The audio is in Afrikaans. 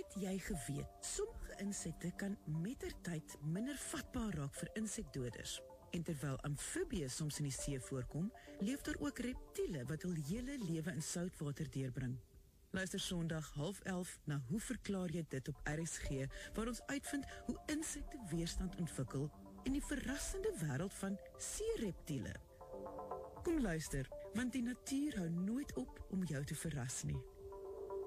Het jy geweet, sommige insekte kan mettertyd minder vatbaar raak vir insekdoders. En terwyl amfibieë soms in die see voorkom, leef daar ook reptiele wat hul hele lewe in soutwater deurbring. Luister Sondag 10:30 na Hoe verklaar jy dit op RSG, waar ons uitvind hoe insekte weerstand ontwikkel in die verrassende wêreld van seereptiele. Kom luister, want die natuur hou nooit op om jou te verras nie.